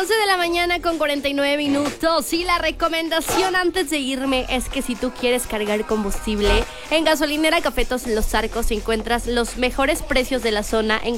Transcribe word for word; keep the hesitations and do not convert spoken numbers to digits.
doce de la mañana con cuarenta y nueve minutos. Y la recomendación antes de irme es que si tú quieres cargar combustible, en Gasolinera Cafetos Los Arcos encuentras los mejores precios de la zona en